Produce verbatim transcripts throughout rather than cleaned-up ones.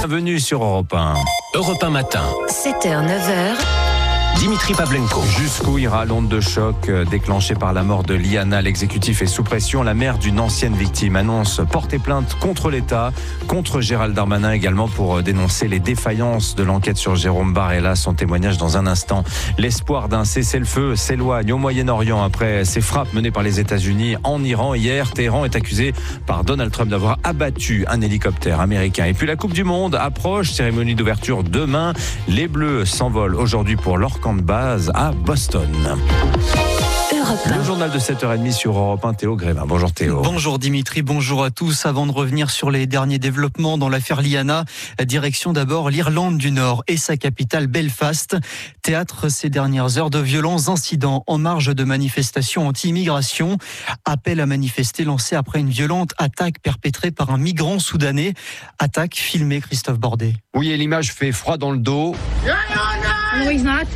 Bienvenue sur Europe un. Europe un matin. sept heures, neuf heures. Dimitri Pavlenko. Jusqu'où ira l'onde de choc déclenchée par la mort de Liana? L'exécutif est sous pression. La mère d'une ancienne victime annonce porter plainte contre l'État, contre Gérald Darmanin également pour dénoncer les défaillances de l'enquête sur Jérôme Barella. Son témoignage dans un instant. L'espoir d'un cessez-le-feu s'éloigne au Moyen-Orient après ces frappes menées par les États-Unis en Iran. Hier, Téhéran est accusé par Donald Trump d'avoir abattu un hélicoptère américain. Et puis la Coupe du Monde approche. Cérémonie d'ouverture demain. Les Bleus s'envolent aujourd'hui pour leur camp de base à Boston. Le journal de sept heures trente sur Europe un, Théo Grévin. Bonjour Théo. Bonjour Dimitri, bonjour à tous. Avant de revenir sur les derniers développements dans l'affaire Liana, direction d'abord l'Irlande du Nord et sa capitale Belfast. Théâtre ces dernières heures de violents incidents en marge de manifestations anti-immigration. Appel à manifester lancé après une violente attaque perpétrée par un migrant soudanais. Attaque filmée, Christophe Bordet. Oui, et l'image fait froid dans le dos. No, he's not.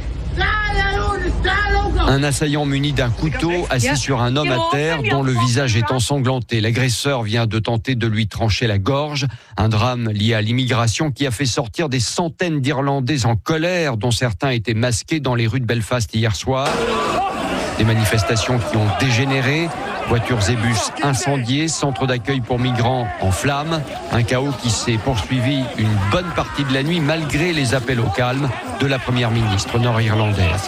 Un assaillant muni d'un couteau assis sur un homme à terre dont le visage est ensanglanté. L'agresseur vient de tenter de lui trancher la gorge. Un drame lié à l'immigration qui a fait sortir des centaines d'Irlandais en colère, dont certains étaient masqués dans les rues de Belfast hier soir. Des manifestations qui ont dégénéré. Voitures et bus incendiés, centre d'accueil pour migrants en flammes. Un chaos qui s'est poursuivi une bonne partie de la nuit malgré les appels au calme de la première ministre nord-irlandaise.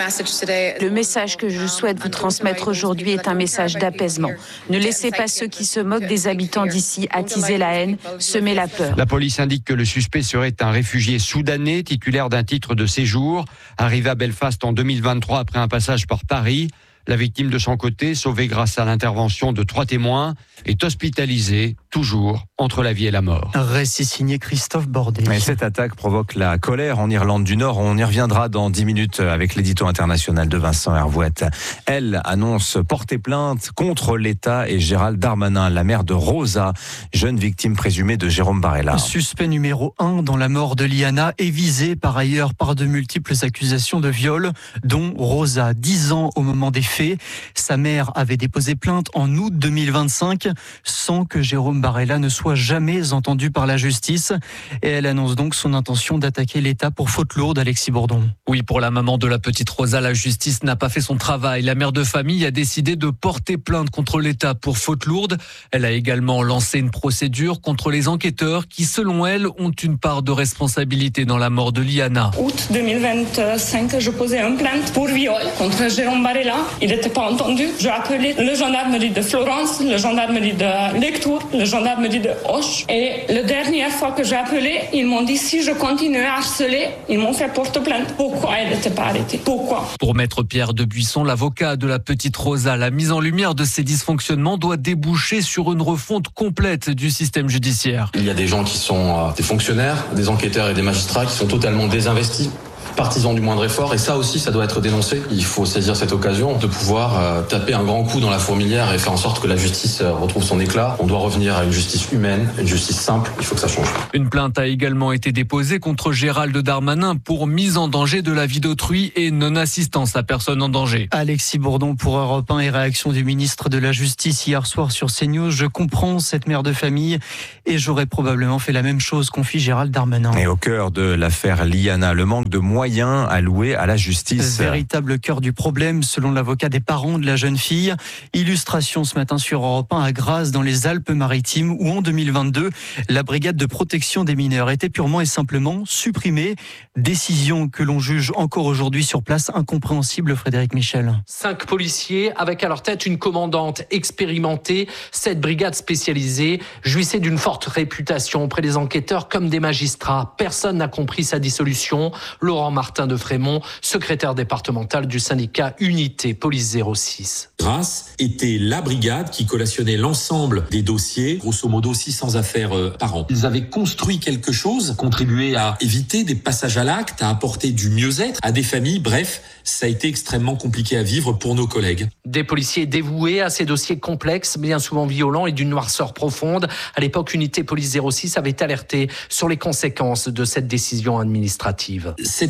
Le message que je souhaite vous transmettre aujourd'hui est un message d'apaisement. Ne laissez pas ceux qui se moquent des habitants d'ici attiser la haine, semer la peur. La police indique que le suspect serait un réfugié soudanais, titulaire d'un titre de séjour, arrivé à Belfast en deux mille vingt-trois après un passage par Paris. La victime de son côté, sauvée grâce à l'intervention de trois témoins, est hospitalisée, toujours entre la vie et la mort. Récit signé Christophe Bordet. Et cette attaque provoque la colère en Irlande du Nord. On y reviendra dans dix minutes avec l'édito international de Vincent Hervouette. Elle annonce porter plainte contre l'État et Gérald Darmanin, la mère de Rosa, jeune victime présumée de Jérôme Barella. Suspect numéro un dans la mort de Liana est visé par ailleurs par de multiples accusations de viol, dont Rosa, dix ans au moment des faits. Sa mère avait déposé plainte en août deux mille vingt-cinq sans que Jérôme Barella ne soit jamais entendu par la justice. Et elle annonce donc son intention d'attaquer l'État pour faute lourde. Alexis Bourdon. Oui, pour la maman de la petite Rosa, la justice n'a pas fait son travail. La mère de famille a décidé de porter plainte contre l'État pour faute lourde. Elle a également lancé une procédure contre les enquêteurs qui, selon elle, ont une part de responsabilité dans la mort de Liana. Août deux mille vingt-cinq, je posais une plainte pour viol contre Jérôme Barella. Il n'était pas entendu. J'ai appelé le gendarmerie de Florence, le gendarmerie de Lectoure, le gendarmerie de Auch. Et la dernière fois que j'ai appelé, ils m'ont dit si je continuais à harceler, ils m'ont fait porte-plainte. Pourquoi elle n'était pas arrêtée? Pourquoi? Pour maître Pierre de Buisson, l'avocat de la petite Rosa, la mise en lumière de ces dysfonctionnements doit déboucher sur une refonte complète du système judiciaire. Il y a des gens qui sont euh, des fonctionnaires, des enquêteurs et des magistrats qui sont totalement désinvestis, partisans du moindre effort, et ça aussi ça doit être dénoncé. Il faut saisir cette occasion de pouvoir euh, taper un grand coup dans la fourmilière et faire en sorte que la justice euh, retrouve son éclat. On doit revenir à une justice humaine, une justice simple, il faut que ça change. Une plainte a également été déposée contre Gérald Darmanin pour mise en danger de la vie d'autrui et non-assistance à personne en danger. Alexis Bourdon pour Europe un et réaction du ministre de la Justice hier soir sur CNews. Je comprends cette mère de famille et j'aurais probablement fait la même chose, confie Gérald Darmanin. Et au cœur de l'affaire Liana, le manque de moyens alloués à la justice. Véritable cœur du problème, selon l'avocat des parents de la jeune fille. Illustration ce matin sur Europe un à Grasse, dans les Alpes-Maritimes, où en deux mille vingt-deux, la brigade de protection des mineurs était purement et simplement supprimée. Décision que l'on juge encore aujourd'hui sur place incompréhensible, Frédéric Michel. Cinq policiers avec à leur tête une commandante expérimentée. Cette brigade spécialisée jouissait d'une forte réputation auprès des enquêteurs comme des magistrats. Personne n'a compris sa dissolution. Laurent Martin de Frémont, secrétaire départemental du syndicat Unité Police zéro six. Grasse était la brigade qui collationnait l'ensemble des dossiers, grosso modo six cents affaires euh, par an. Ils avaient construit quelque chose, contribué à éviter des passages à l'acte, à apporter du mieux-être à des familles. Bref, ça a été extrêmement compliqué à vivre pour nos collègues. Des policiers dévoués à ces dossiers complexes, bien souvent violents et d'une noirceur profonde. À l'époque, Unité Police zéro six avait alerté sur les conséquences de cette décision administrative. Cette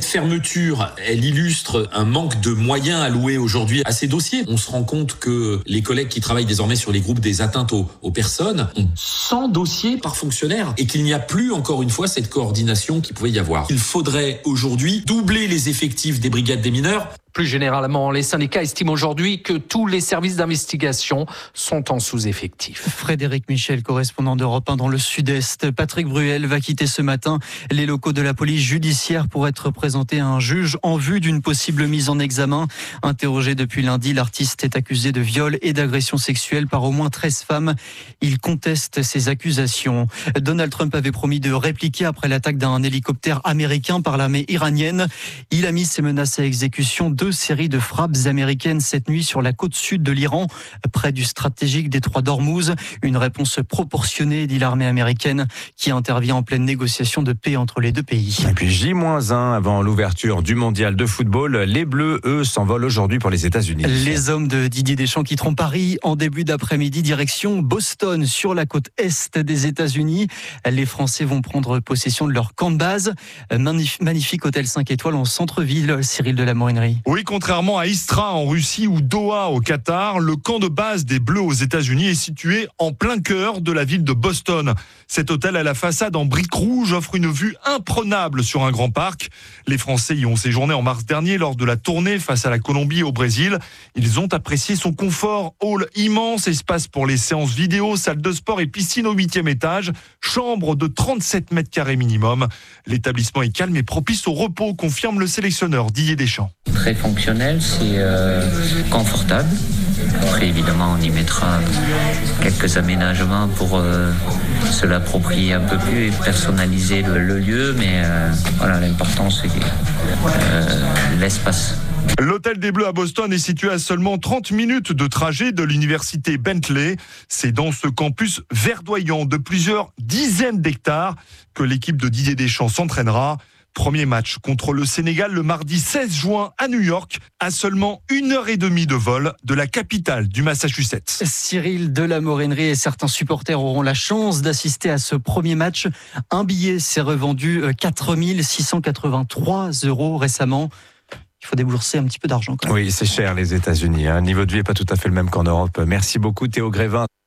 Cette fermeture, elle illustre un manque de moyens alloués aujourd'hui à ces dossiers. On se rend compte que les collègues qui travaillent désormais sur les groupes des atteintes aux, aux personnes ont cent dossiers par fonctionnaire et qu'il n'y a plus, encore une fois, cette coordination qu'il pouvait y avoir. Il faudrait aujourd'hui doubler les effectifs des brigades des mineurs. Plus généralement, les syndicats estiment aujourd'hui que tous les services d'investigation sont en sous-effectif. Frédéric Michel, correspondant d'Europe un dans le Sud-Est. Patrick Bruel va quitter ce matin les locaux de la police judiciaire pour être présenté à un juge en vue d'une possible mise en examen. Interrogé depuis lundi, l'artiste est accusé de viol et d'agression sexuelle par au moins treize femmes. Il conteste ces accusations. Donald Trump avait promis de répliquer après l'attaque d'un hélicoptère américain par l'armée iranienne. Il a mis ses menaces à exécution deux séries de frappes américaines cette nuit sur la côte sud de l'Iran, près du stratégique détroit d'Ormuz. Une réponse proportionnée, dit l'armée américaine, qui intervient en pleine négociation de paix entre les deux pays. Et puis J moins un avant l'ouverture du mondial de football. Les Bleus, eux, s'envolent aujourd'hui pour les États-Unis. Les hommes de Didier Deschamps quitteront Paris en début d'après-midi, direction Boston, sur la côte est des États-Unis. Les Français vont prendre possession de leur camp de base. Magnifique hôtel cinq étoiles en centre-ville, Cyril de la Morinerie. Oui, contrairement à Istra en Russie ou Doha au Qatar, le camp de base des Bleus aux États-Unis est situé en plein cœur de la ville de Boston. Cet hôtel à la façade en briques rouges offre une vue imprenable sur un grand parc. Les Français y ont séjourné en mars dernier lors de la tournée face à la Colombie et au Brésil. Ils ont apprécié son confort, hall immense, espace pour les séances vidéo, salle de sport et piscine au huitième étage, chambre de trente-sept mètres carrés minimum. L'établissement est calme et propice au repos, confirme le sélectionneur Didier Deschamps. Très fonctionnel, c'est euh, confortable. Après, évidemment, on y mettra quelques aménagements pour euh, se l'approprier un peu plus et personnaliser le, le lieu. Mais euh, voilà, l'important, c'est euh, l'espace. L'hôtel des Bleus à Boston est situé à seulement trente minutes de trajet de l'université Bentley. C'est dans ce campus verdoyant de plusieurs dizaines d'hectares que l'équipe de Didier Deschamps s'entraînera. Premier match contre le Sénégal le mardi seize juin à New York, à seulement une heure et demie de vol de la capitale du Massachusetts. Cyril de la Morinerie et certains supporters auront la chance d'assister à ce premier match. Un billet s'est revendu quatre mille six cent quatre-vingt-trois euros récemment. Il faut débourser un petit peu d'argent quand même. Oui, c'est cher les États-Unis. Le niveau de vie n'est pas tout à fait le même qu'en Europe. Merci beaucoup Théo Grévin.